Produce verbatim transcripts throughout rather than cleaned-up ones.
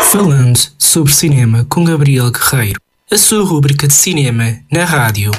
Falando sobre cinema com Gabriel Guerreiro, a sua rúbrica de cinema na rádio.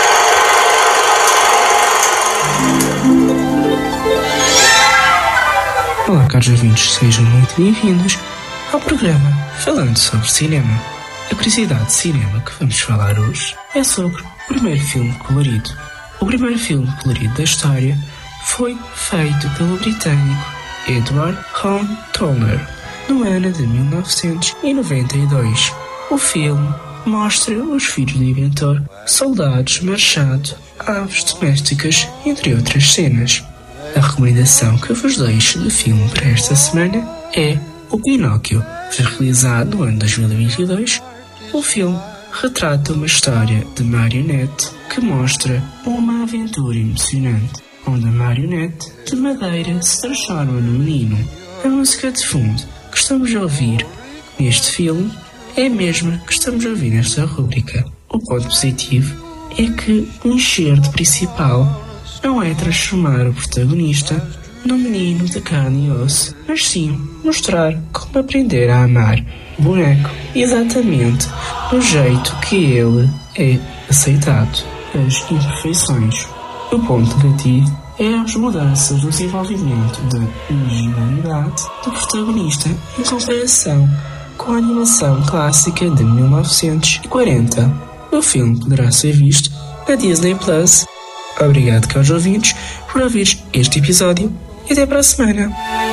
Olá, caros ouvintes, sejam muito bem-vindos ao programa Falando sobre Cinema. A curiosidade de cinema que vamos falar hoje é sobre o primeiro filme colorido. O primeiro filme colorido da história foi feito pelo britânico Edward Howard Turner no ano de mil novecentos e noventa e dois. O filme mostra os filhos do inventor, soldados, machado, aves domésticas, entre outras cenas. A recomendação que vos deixo do filme para esta semana é O Pinóquio. Foi realizado no ano de dois mil e vinte e dois. O filme retrata uma história de marionete que mostra uma aventura emocionante, onde a marionete de madeira se transforma no menino. A música de fundo que estamos a ouvir neste filme é a mesma que estamos a ouvir nesta rúbrica. O ponto positivo é que o enxerto principal não é transformar o protagonista num menino de carne e osso, mas sim mostrar como aprender a amar o boneco exatamente do jeito que ele é aceitado. As imperfeições. O ponto negativo é as mudanças no desenvolvimento da originalidade do protagonista em comparação com a animação clássica de mil novecentos e quarenta. O filme poderá ser visto na Disney Plus. Obrigado, caros ouvintes, por ouvir este episódio e até para a semana.